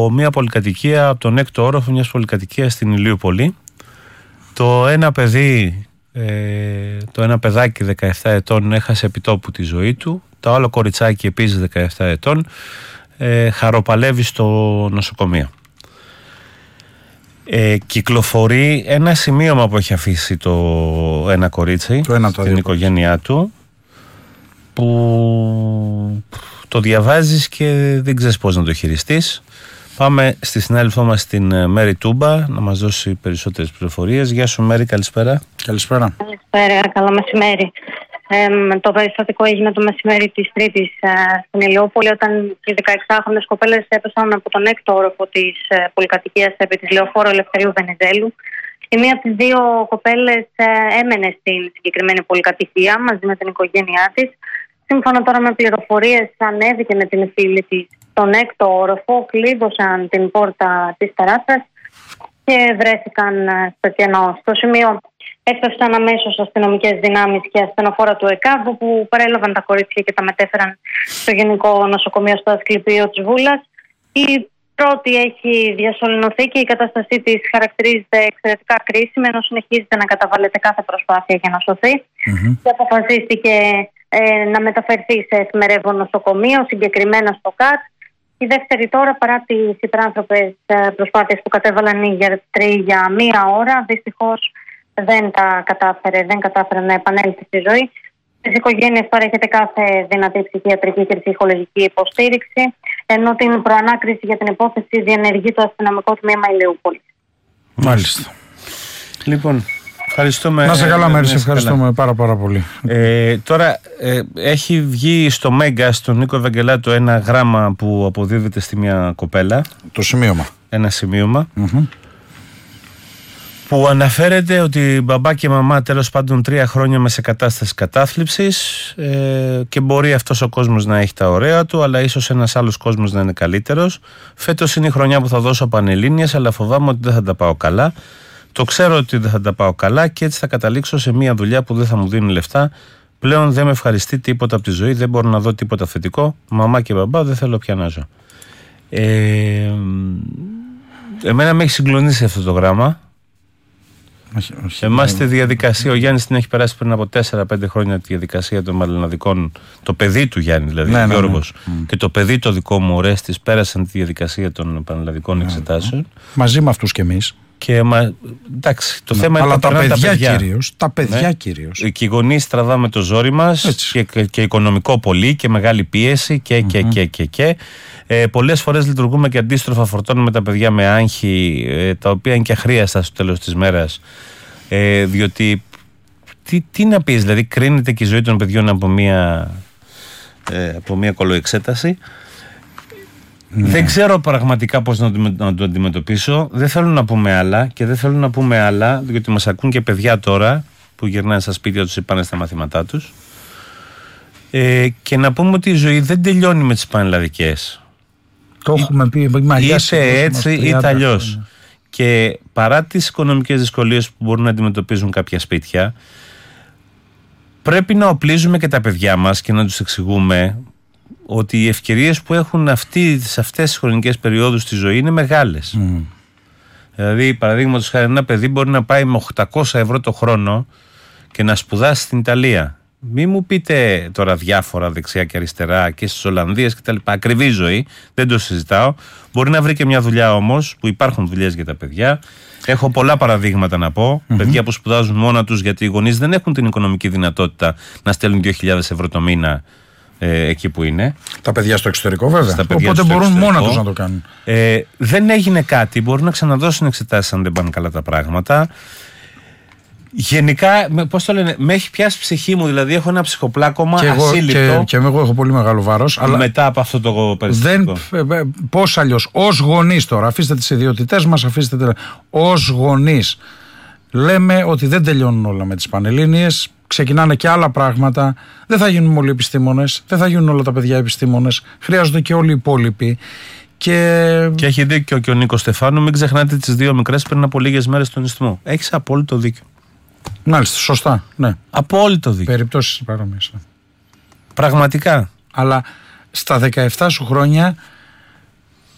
μια πολυκατοικία, από τον 6ο όροφο μιας πολυκατοικίας στην Ηλιούπολη. Το ένα παιδάκι 17 ετών έχασε επιτόπου τη ζωή του. Το άλλο κοριτσάκι επίσης 17 ετών χαροπαλεύει στο νοσοκομείο. Κυκλοφορεί ένα σημείωμα που έχει αφήσει το ένα κορίτσι στην οικογένειά του, που το διαβάζεις και δεν ξέρεις πώς να το χειριστείς. Πάμε στη συνάδελφό μας την Μέρη Τούμπα να μας δώσει περισσότερες πληροφορίες. Γεια σου Μέρη, καλησπέρα. Καλησπέρα, καλό μεσημέρι. Το περιστατικό έγινε το μεσημέρι της Τρίτης στην Ηλιούπολη, όταν οι 16χρονες κοπέλες έπεσαν από τον 6ο όροφο της πολυκατοικίας επί της Λεωφόρου Ελευθερίου Βενιζέλου. Η μία από τις δύο κοπέλες έμενε στην συγκεκριμένη πολυκατοικία μαζί με την οικογένειά της. Σύμφωνα τώρα με πληροφορίες, ανέβηκε με την φίλη της στον 6ο όροφο, κλείδωσαν την πόρτα της ταράτας και βρέθηκαν στο κενό. Στο σημείο έφτασαν αμέσως αστυνομικές δυνάμεις και ασθενοφόρα του ΕΚΑΒ, που παρέλαβαν τα κορίτσια και τα μετέφεραν στο Γενικό Νοσοκομείο στο Ασκληπείο της Βούλας. Η πρώτη έχει διασωληνωθεί και η κατάστασή της χαρακτηρίζεται εξαιρετικά κρίσιμη, ενώ συνεχίζεται να καταβάλλεται κάθε προσπάθεια για να σωθεί. Και αποφασίστηκε να μεταφερθεί σε εφημερεύον νοσοκομείο, συγκεκριμένα στο ΚΑΤ. Η δεύτερη τώρα, παρά τις υπεράνθρωπες προσπάθειες που κατέβαλαν οι γιατροί για μία ώρα, δυστυχώς δεν κατάφερε να επανέλθει στη ζωή. Στις οικογένειες παρέχεται κάθε δυνατή ψυχιατρική και ψυχολογική υποστήριξη, ενώ την προανάκριση για την υπόθεση διενεργεί το αστυνομικό τμήμα Ηλιούπολης. Μάλιστα. Λοιπόν, ευχαριστούμε. Να σε καλά, Μέρη, σε ευχαριστούμε πάρα πολύ. Τώρα έχει βγει στο Μέγκα, στον Νίκο Ευαγγελάτο, ένα γράμμα που αποδίδεται στη μια κοπέλα. Το σημείωμα. Ένα σημείωμα. Που αναφέρεται ότι μπαμπά και μαμά τέλος πάντων 3 χρόνια με σε κατάσταση κατάθλιψης, και μπορεί αυτός ο κόσμος να έχει τα ωραία του, αλλά ίσως ένας άλλος κόσμος να είναι καλύτερος. Φέτος είναι η χρονιά που θα δώσω πανελλήνιες, αλλά φοβάμαι ότι δεν θα τα πάω καλά. Το ξέρω ότι δεν θα τα πάω καλά και έτσι θα καταλήξω σε μια δουλειά που δεν θα μου δίνει λεφτά. Πλέον δεν με ευχαριστεί τίποτα από τη ζωή, δεν μπορώ να δω τίποτα θετικό. Μαμά και μπαμπά, δεν θέλω πια να ζω. Εμένα με έχει συγκλονίσει αυτό το γράμμα. Εμάς τη διαδικασία, ο Γιάννης την έχει περάσει πριν από 4-5 χρόνια, τη διαδικασία των πανελλαδικών. Το παιδί του Γιάννη, δηλαδή, ο Γιώργος, και το παιδί το δικό μου, ο Ρέστης, πέρασαν τη διαδικασία των πανελλαδικών εξετάσεων. Μαζί με αυτούς κι εμείς. Εντάξει, το θέμα είναι αλλά τα παιδιά κυρίως. Και οι γονείς τραβάμε το ζόρι μας και οικονομικό πολύ και μεγάλη πίεση και. Πολλές φορές λειτουργούμε και αντίστροφα, φορτώνουμε τα παιδιά με άγχη, τα οποία είναι και αχρίαστα στο τέλος της μέρας, διότι τι να πεις, δηλαδή κρίνεται και η ζωή των παιδιών από μια κολοεξέταση. Δεν ξέρω πραγματικά πώς να το αντιμετωπίσω. Δεν θέλω να πούμε άλλα και δεν θέλω να πούμε άλλα, διότι μας ακούν και παιδιά τώρα που γυρνάνε στα σπίτια τους ή πάνε στα μαθήματά τους, και να πούμε ότι η ζωή δεν τελειώνει με τις πανελλαδικές. Το έχουμε πει, είτε έτσι είτε αλλιώς. Και παρά τις οικονομικές δυσκολίες που μπορούν να αντιμετωπίζουν κάποια σπίτια, πρέπει να οπλίζουμε και τα παιδιά μας και να τους εξηγούμε ότι οι ευκαιρίες που έχουν σε αυτές τις χρονικές περιόδους στη ζωή είναι μεγάλες. Δηλαδή, παραδείγματος χάρη, ένα παιδί μπορεί να πάει με 800 ευρώ το χρόνο και να σπουδάσει στην Ιταλία. Μη μου πείτε τώρα διάφορα δεξιά και αριστερά και στις Ολλανδίες κτλ. Ακριβή ζωή, δεν το συζητάω. Μπορεί να βρει και μια δουλειά όμως, που υπάρχουν δουλειές για τα παιδιά. Έχω πολλά παραδείγματα να πω. Παιδιά που σπουδάζουν μόνα τους, γιατί οι γονείς δεν έχουν την οικονομική δυνατότητα να στέλνουν 2.000 ευρώ το μήνα εκεί που είναι. Τα παιδιά στο εξωτερικό, βέβαια. Οπότε μπορούν μόνα τους να το κάνουν. Δεν έγινε κάτι. Μπορούν να ξαναδώσουν εξετάσεις αν δεν πάνε καλά τα πράγματα. Γενικά, πώς το λένε, με έχει πιάσει ψυχή μου, δηλαδή έχω ένα ψυχοπλάκωμα ασύλληπτο. Και εγώ έχω πολύ μεγάλο βάρος. Αλλά μετά από αυτό το περιστατικό. Πώς αλλιώς, ως γονείς τώρα, αφήστε τις ιδιότητές μας, ως γονείς, λέμε ότι δεν τελειώνουν όλα με τις πανελλήνιες. Ξεκινάνε και άλλα πράγματα. Δεν θα γίνουν όλοι επιστήμονες, δεν θα γίνουν όλα τα παιδιά επιστήμονες. Χρειάζονται και όλοι οι υπόλοιποι. Και έχει δίκιο και ο Νίκος Στεφάνου. Μην ξεχνάτε τις 2 μικρές πριν από λίγες μέρες στον Ισθμό. Έχεις απόλυτο δίκιο. Μάλιστα, σωστά. Ναι. Απόλυτο δίκιο. Περιπτώσεις παρόμοιες. Πραγματικά. Αλλά στα 17 σου χρόνια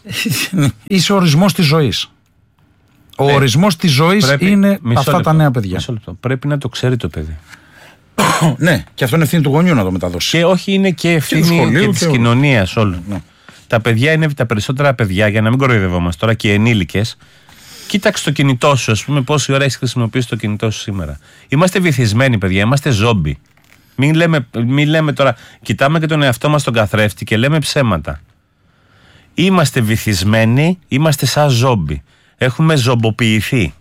Είσαι ο ορισμός της ζωής. Ο ορισμός της ζωής είναι αυτά τα νέα παιδιά. Πρέπει να το ξέρει το παιδί. Ναι, και αυτό είναι ευθύνη του γονιού να το μεταδώσει. Και όχι, είναι και ευθύνη και της κοινωνίας όλων. Ναι. Τα παιδιά είναι τα περισσότερα παιδιά, για να μην κοροϊδευόμαστε τώρα, και ενήλικες. Κοίταξε το κινητό σου, ας πούμε, πόση ώρα έχεις χρησιμοποιήσει το κινητό σου σήμερα. Είμαστε βυθισμένοι, παιδιά, είμαστε ζόμπι. Μην λέμε τώρα, κοιτάμε και τον εαυτό μας στον καθρέφτη και λέμε ψέματα. Είμαστε βυθισμένοι, είμαστε σαν ζόμπι. Έχουμε ζομποποιηθεί.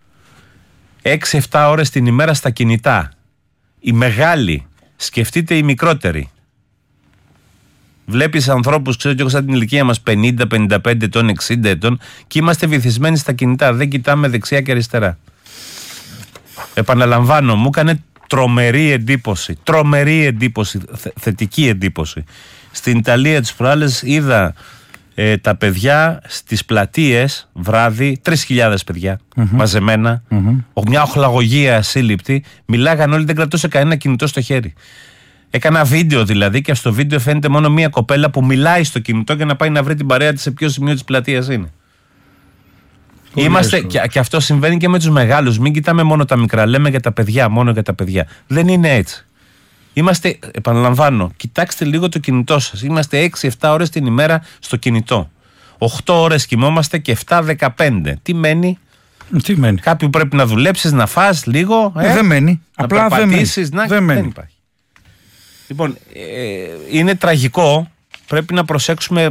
6-7 ώρες την ημέρα στα κινητά. Οι μεγάλοι, σκεφτείτε οι μικρότεροι. Βλέπεις ανθρώπους, ξέρω και εγώ, σαν την ηλικία μας, 50, 55 ετών, 60 ετών, και είμαστε βυθισμένοι στα κινητά. Δεν κοιτάμε δεξιά και αριστερά. Επαναλαμβάνω, μου έκανε τρομερή εντύπωση, θετική εντύπωση. Στην Ιταλία τις προάλλες είδα τα παιδιά στις πλατείες βράδυ, 3.000 παιδιά μαζεμένα, μια οχλαγωγία ασύλληπτη, μιλάγαν όλοι, δεν κρατούσε κανένα κινητό στο χέρι. Έκανα βίντεο δηλαδή, και στο βίντεο φαίνεται μόνο μία κοπέλα που μιλάει στο κινητό για να πάει να βρει την παρέα της σε ποιο σημείο της πλατείας είναι. Είμαστε, και αυτό συμβαίνει και με τους μεγάλους. Μην κοιτάμε μόνο τα μικρά, λέμε για τα παιδιά, μόνο για τα παιδιά. Δεν είναι έτσι. Είμαστε, επαναλαμβάνω, κοιτάξτε λίγο το κινητό σας. Είμαστε 6-7 ώρες την ημέρα στο κινητό. 8 ώρες κοιμόμαστε και 7-15. Τι μένει? Κάποιου πρέπει να δουλέψεις, να φας λίγο. Δεν μένει. Να περπατήσεις. Δεν υπάρχει. Λοιπόν, είναι τραγικό. Πρέπει να προσέξουμε.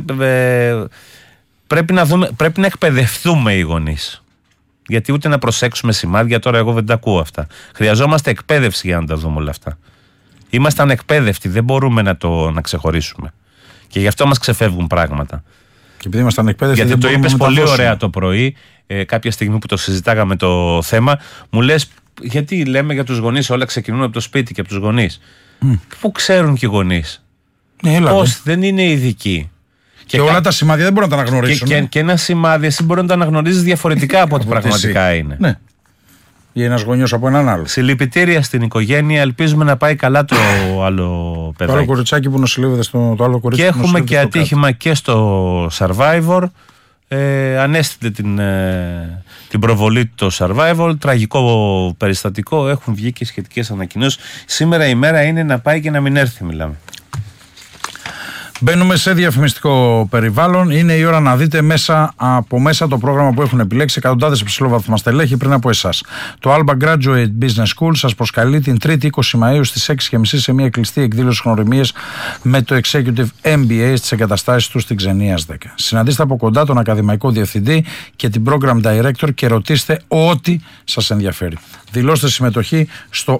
Πρέπει να εκπαιδευτούμε οι γονείς. Γιατί ούτε να προσέξουμε σημάδια, τώρα εγώ δεν τα ακούω αυτά. Χρειαζόμαστε εκπαίδευση για να τα δούμε όλα αυτά. Είμαστε ανεκπαίδευτοι, δεν μπορούμε να ξεχωρίσουμε. Και γι' αυτό μας ξεφεύγουν πράγματα. Και επειδή είμαστε ανεκπαίδευτοι, γιατί το είπες πολύ ωραία το πρωί, κάποια στιγμή που το συζητάγαμε το θέμα, μου λες, γιατί λέμε για τους γονείς όλα ξεκινούν από το σπίτι και από τους γονείς. Πού ξέρουν και οι γονείς? Πώς, δεν είναι ειδικοί. Και όλα τα σημάδια δεν μπορούν να τα αναγνωρίσουν. Και ένα σημάδι εσύ μπορεί να το αναγνωρίζεις διαφορετικά από ό,τι πραγματικά είναι. Ναι. Ή ένας γονιός από έναν άλλο. Συλληπιτήρια στην οικογένεια. Ελπίζουμε να πάει καλά το άλλο παιδάκι. Το άλλο κοριτσάκι που νοσηλεύεται στο άλλο κορίτσι. Και έχουμε και ατύχημα και στο Survivor. Ανέστητε την προβολή του το Survivor. Τραγικό περιστατικό. Έχουν βγει και σχετικές ανακοινώσεις. Σήμερα η μέρα είναι να πάει και να μην έρθει, μιλάμε. Μπαίνουμε σε διαφημιστικό περιβάλλον. Είναι η ώρα να δείτε από μέσα το πρόγραμμα που έχουν επιλέξει εκατοντάδες υψηλόβαθμα στελέχη πριν από εσάς. Το Alba Graduate Business School σας προσκαλεί την 3η 20 Μαΐου στις 6.30 σε μια κλειστή εκδήλωση γνωριμίες με το Executive MBA στις εγκαταστάσεις του στην Ξενίας 10. Συναντήστε από κοντά τον ακαδημαϊκό διευθυντή και την Program Director και ρωτήστε ό,τι σας ενδιαφέρει. Δηλώστε συμμετοχή στο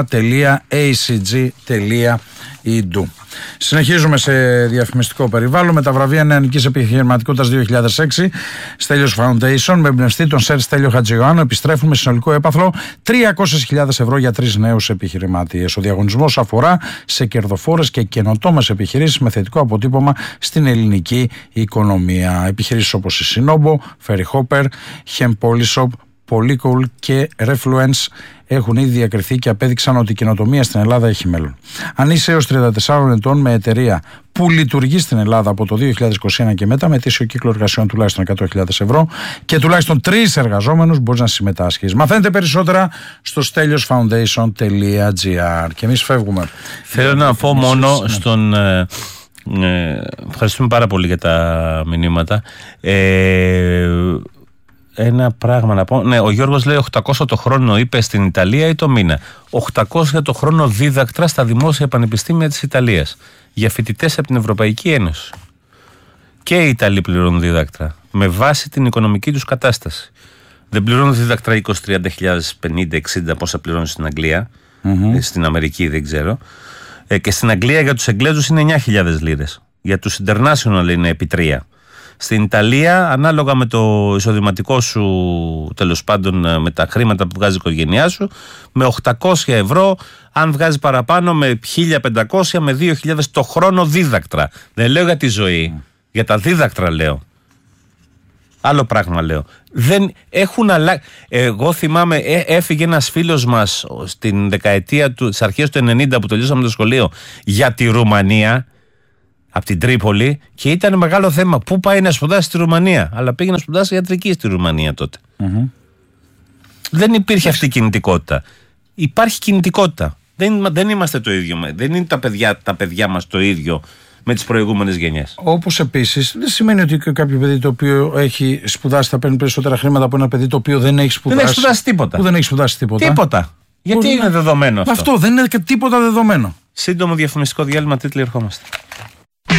alba.acg.edu. Συνεχίζουμε σε διαφημιστικό περιβάλλον με τα βραβεία Νεανικής Επιχειρηματικότητας 2006 Στέλιος Foundation με εμπνευστή τον Σερ Στέλιο Χατζιωάννου. Επιστρέφουν με συνολικό έπαθλο 300.000 ευρώ για 3 νέους επιχειρηματίες. Ο διαγωνισμός αφορά σε κερδοφόρες και καινοτόμες επιχειρήσεις με θετικό αποτύπωμα στην ελληνική οικονομία. Επιχειρήσεις όπως η Sinobo, Ferry Hopper, Hem Polyshop, Polycool και Refluence έχουν ήδη διακριθεί και απέδειξαν ότι η καινοτομία στην Ελλάδα έχει μέλλον. Αν είσαι έως 34 ετών με εταιρεία που λειτουργεί στην Ελλάδα από το 2021 και μετά, με ετήσιο κύκλο εργασιών τουλάχιστον 100.000 ευρώ και τουλάχιστον 3 εργαζόμενους, μπορείς να συμμετάσχεις. Μαθαίνετε περισσότερα στο steliosfoundation.gr. Και εμείς φεύγουμε. Θέλω να πω μόνο στον. Ευχαριστούμε πάρα πολύ για τα μηνύματα. Ένα πράγμα να πω. Ναι, ο Γιώργος λέει 800 το χρόνο, είπε, στην Ιταλία ή το μήνα. 800 το χρόνο δίδακτρα στα δημόσια πανεπιστήμια της Ιταλίας για φοιτητές από την Ευρωπαϊκή Ένωση. Και οι Ιταλοί πληρώνουν δίδακτρα με βάση την οικονομική τους κατάσταση. Δεν πληρώνουν δίδακτρα 20-30 χιλιάδες, 50-60 πόσα πληρώνουν στην Αγγλία, στην Αμερική δεν ξέρω. Και στην Αγγλία για τους Εγγλέζους είναι 9.000 λίρες. Για τους international είναι επί 3. Στην Ιταλία, ανάλογα με το εισοδηματικό σου, τέλος πάντων με τα χρήματα που βγάζει η οικογένειά σου, με 800 ευρώ, αν βγάζει παραπάνω, με 1.500 με 2.000 το χρόνο δίδακτρα. Δεν λέω για τη ζωή, για τα δίδακτρα λέω. Άλλο πράγμα λέω. Δεν έχουν αλλάξει. Εγώ θυμάμαι, έφυγε ένας φίλος μας στην δεκαετία της αρχές του 90 που τελειώσαμε το σχολείο για τη Ρουμανία. από την Τρίπολη και ήταν μεγάλο θέμα. Πού πάει να σπουδάσει στη Ρουμανία? Αλλά πήγε να σπουδάσει ιατρική στη Ρουμανία τότε. Δεν υπήρχε αυτή η κινητικότητα. Υπάρχει κινητικότητα. Δεν είμαστε το ίδιο. Δεν είναι τα παιδιά μας το ίδιο με τις προηγούμενες γενιές. Όπως επίσης δεν σημαίνει ότι κάποιο παιδί το οποίο έχει σπουδάσει θα παίρνει περισσότερα χρήματα από ένα παιδί το οποίο δεν έχει σπουδάσει. Δεν έχει σπουδάσει τίποτα. Που δεν έχει σπουδάσει τίποτα. Τίποτα. Γιατί είναι δεδομένο αυτό? Αυτό δεν είναι τίποτα δεδομένο. Σύντομο διαφημιστικό διάλειμμα, τίτλοι, ερχόμαστε.